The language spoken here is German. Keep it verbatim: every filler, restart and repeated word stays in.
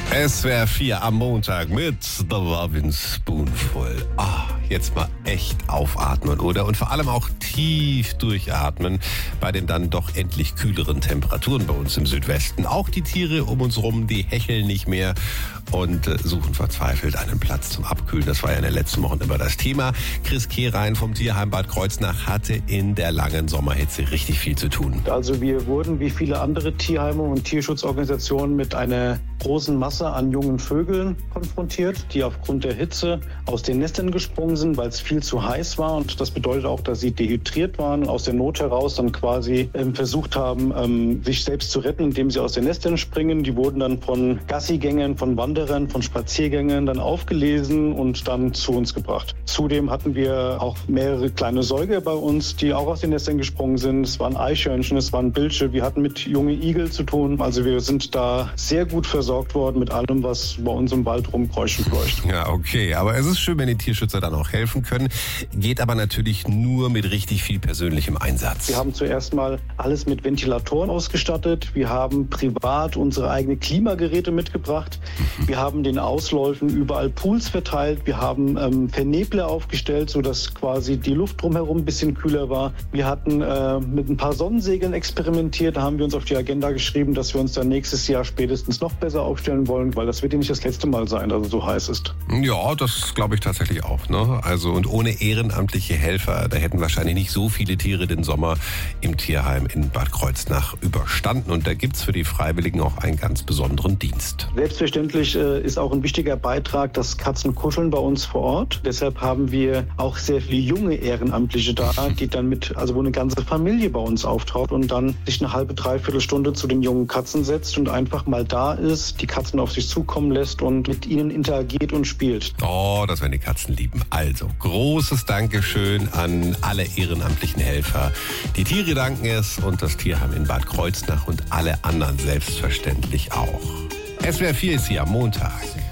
S W R vier am Montag mit The Lovin' Spoonful. Ah, jetzt mal echt aufatmen, oder? Und vor allem auch tief durchatmen bei den dann doch endlich kühleren Temperaturen bei uns im Südwesten. Auch die Tiere um uns rum, die hecheln nicht mehr und äh, suchen verzweifelt einen Platz zum Abkühlen. Das war ja in den letzten Wochen immer das Thema. Chris Kehrein vom Tierheim Bad Kreuznach hatte in der langen Sommerhitze richtig viel zu tun. Also wir wurden wie viele andere Tierheime und Tierschutzorganisationen mit einer großen Masse an jungen Vögeln konfrontiert, die aufgrund der Hitze aus den Nestern gesprungen sind, weil es viel zu heiß war. Und das bedeutet auch, dass sie dehydriert waren und aus der Not heraus dann quasi ähm, versucht haben, ähm, sich selbst zu retten, indem sie aus den Nestern springen. Die wurden dann von Gassigängern, von Wanderern, von Spaziergängern dann aufgelesen und dann zu uns gebracht. Zudem hatten wir auch mehrere kleine Säuger bei uns, die auch aus den Nestern gesprungen sind. Es waren Eichhörnchen, es waren Bilche. Wir hatten mit jungen Igel zu tun. Also wir sind da sehr gut versorgt worden mit allem, was bei uns im Wald rumkreucht und fleucht. Ja, okay. Aber es ist schön, wenn die Tierschützer dann auch helfen können. Geht aber natürlich nur mit richtig viel persönlichem Einsatz. Wir haben zuerst mal alles mit Ventilatoren ausgestattet. Wir haben privat unsere eigenen Klimageräte mitgebracht. Mhm. Wir haben den Ausläufen überall Pools verteilt. Wir haben ähm, Vernebler aufgestellt, sodass quasi die Luft drumherum ein bisschen kühler war. Wir hatten äh, mit ein paar Sonnensegeln experimentiert. Da haben wir uns auf die Agenda geschrieben, dass wir uns dann nächstes Jahr spätestens noch besser aufstellen wollen, weil das wird ja nicht das letzte Mal sein, dass es so heiß ist. Ja, das glaube ich tatsächlich auch. Ne? Also und ohne ehrenamtliche Helfer, da hätten wahrscheinlich nicht so viele Tiere den Sommer im Tierheim in Bad Kreuznach überstanden. Und da gibt's für die Freiwilligen auch einen ganz besonderen Dienst. Selbstverständlich äh, ist auch ein wichtiger Beitrag das Katzenkuscheln bei uns vor Ort. Deshalb haben wir auch sehr viele junge Ehrenamtliche da, die dann mit, also wo eine ganze Familie bei uns auftaucht und dann sich eine halbe, dreiviertel Stunde zu den jungen Katzen setzt und einfach mal da ist, die Katzen auf sich zukommen lässt und mit ihnen interagiert und spielt. Oh, das werden die Katzen lieben. Also, großes Dankeschön an alle ehrenamtlichen Helfer. Die Tiere danken es und das Tierheim in Bad Kreuznach und alle anderen selbstverständlich auch. S W R vier ist hier am Montag.